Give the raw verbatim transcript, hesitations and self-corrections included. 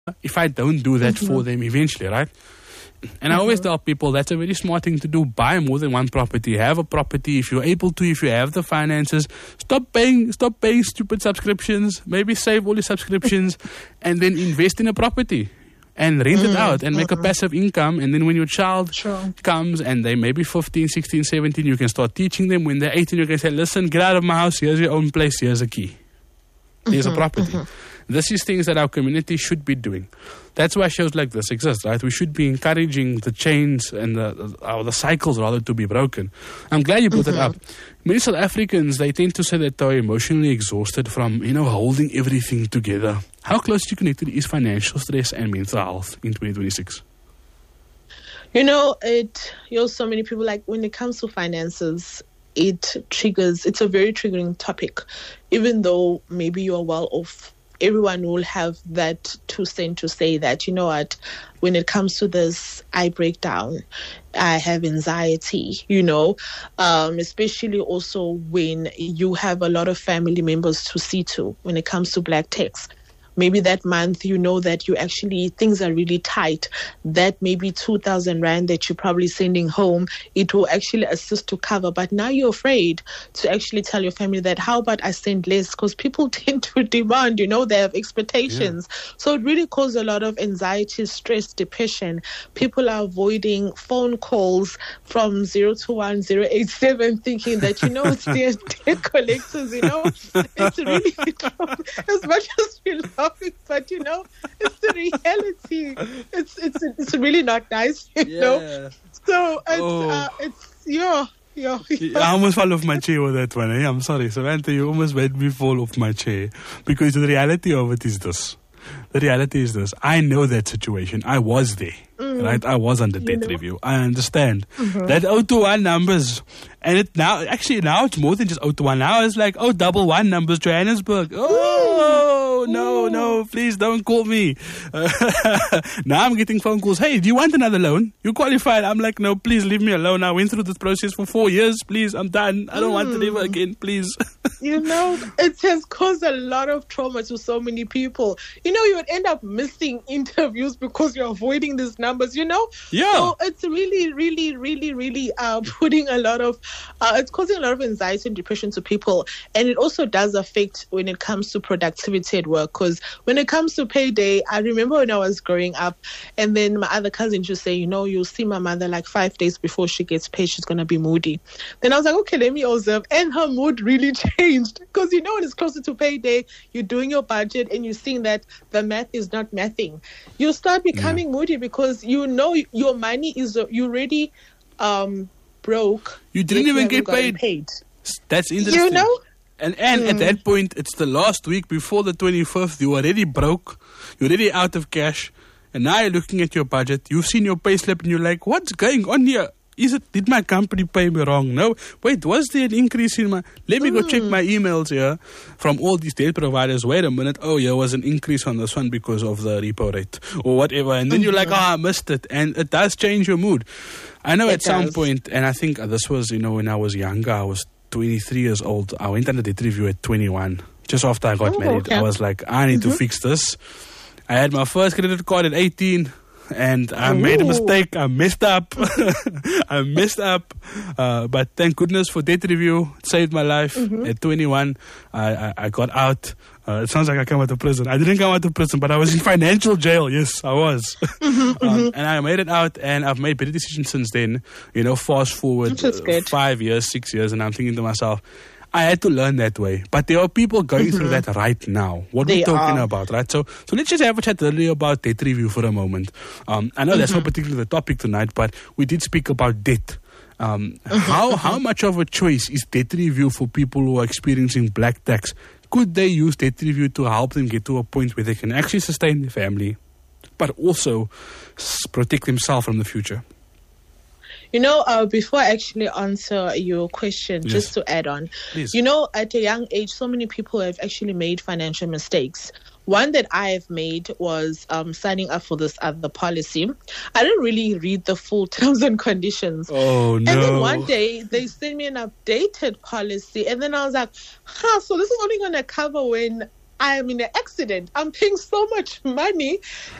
if I don't do that Mm-hmm. for them eventually, right? And I always tell people that's a very smart thing to do. Buy more than one property. Have a property if you're able to, if you have the finances. Stop paying stop paying stupid subscriptions. Maybe save all your subscriptions and then invest in a property and rent it out and make a passive income. And then when your child Sure. comes and they may be fifteen, sixteen, seventeen, you can start teaching them. When they're eighteen, you can say, listen, get out of my house. Here's your own place. Here's a key. Here's a property. This is things that our community should be doing. That's why shows like this exist, right? We should be encouraging the chains and the, or the cycles rather to be broken. I'm glad you brought it up. Many South Africans, they tend to say that they're emotionally exhausted from, you know, holding everything together. How closely connected is financial stress and mental health in twenty twenty-six? You know, it, you know, so many people, like when it comes to finances, it triggers, it's a very triggering topic. Even though maybe you're well off, everyone will have that two cent to say that, you know what, when it comes to this, I break down. I have anxiety, you know, um, especially also when you have a lot of family members to see to when it comes to black tax. Maybe that month, you know that you actually, things are really tight. That maybe two thousand rand that you're probably sending home, it will actually assist to cover. But now you're afraid to actually tell your family that, how about I send less? Because people tend to demand, you know, they have expectations. Yeah. So it really causes a lot of anxiety, stress, depression. People are avoiding phone calls from zero to one, zero eight seven, thinking that, you know, it's their debt collectors, you know. It's really, as much as we love it, but you know, it's the reality. It's it's it's really not nice, you yeah. know. So it's oh. uh, it's yeah, yeah, yeah. I almost fell off my chair with that one. Eh? I'm sorry, Samantha. You almost made me fall off my chair because the reality of it is this. The reality is this. I know that situation. I was there, mm. right? I was under debt you know. review. I understand mm-hmm. that oh to one numbers. And it now, actually now it's more than just oh to one. Now it's like, oh, double one numbers, Johannesburg. Oh, Ooh. no, no, please don't call me. Uh, now I'm getting phone calls. Hey, do you want another loan? You qualified. I'm like, no, please leave me alone. I went through this process for four years. Please, I'm done. I don't mm. want to live again, please. You know, it has caused a lot of trauma to so many people. You know, you would end up missing interviews because you're avoiding these numbers, you know? Yeah. So it's really, really, really, really uh, putting a lot of, uh, it's causing a lot of anxiety and depression to people. And it also does affect when it comes to productivity at work. Because when it comes to payday, I remember when I was growing up, and then my other cousins just say, you know, you'll see my mother like five days before she gets paid, she's going to be moody. Then I was like, okay, let me observe. And her mood really changed. Because, you know, when it's closer to payday, you're doing your budget and you're seeing that the math is not mathing. You start becoming yeah. moody because you know your money is, you already um, broke. You didn't even get paid. paid. That's interesting. You know? And and mm. at that point, it's the last week before the twenty-fifth. You're already broke. You're already out of cash. And now you're looking at your budget. You've seen your pay slip and you're like, what's going on here? Is it, did my company pay me wrong? No. Wait, was there an increase in my... Let me go mm. check my emails here from all these debt providers. Wait a minute. Oh, yeah, there was an increase on this one because of the repo rate or whatever. And then you're like, oh, I missed it. And it does change your mood. I know it at does. some point, and I think this was, you know, when I was younger, I was twenty-three years old. I went on a debt review at twenty-one. Just after I got oh, married. Okay. I was like, I need mm-hmm. to fix this. I had my first credit card at eighteen. And I Ooh. made a mistake. I messed up. I messed up. Uh, but thank goodness for debt review. It saved my life. Mm-hmm. At twenty-one, I, I, I got out. Uh, it sounds like I came out of prison. I didn't come out of prison, but I was in financial jail. Yes, I was. Mm-hmm, um, mm-hmm. And I made it out, and I've made better decisions since then. You know, fast forward uh, five years, six years, and I'm thinking to myself, I had to learn that way. But there are people going mm-hmm. through that right now. What they we're talking are. about, right? So so let's just have a chat earlier about debt review for a moment. Um, I know mm-hmm. that's not particularly the topic tonight, but we did speak about debt. Um, mm-hmm. How how much of a choice is debt review for people who are experiencing black tax? Could they use debt review to help them get to a point where they can actually sustain their family, but also s- protect themselves from the future? You know, uh, before I actually answer your question, yes. just to add on, Please. you know, at a young age, so many people have actually made financial mistakes. One that I have made was um, signing up for this other policy. I didn't really read the full terms and conditions. Oh, no. And then one day, they sent me an updated policy. And then I was like, huh, so this is only going to cover when I am in an accident. I'm paying so much money